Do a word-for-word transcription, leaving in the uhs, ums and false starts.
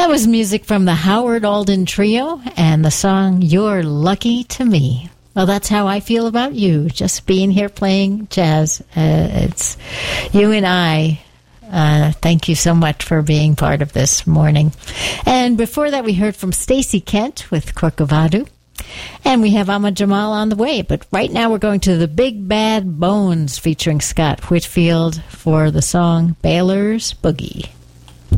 That was music from the Howard Alden Trio and the song You're Lucky to Me. Well, that's how I feel about you, just being here playing jazz. Uh, it's you and I. Uh, thank you so much for being part of this morning. And before that, we heard from Stacey Kent with Corcovado. And we have Ahmad Jamal on the way. But right now we're going to the Big Bad Bones featuring Scott Whitfield for the song Baylor's Boogie.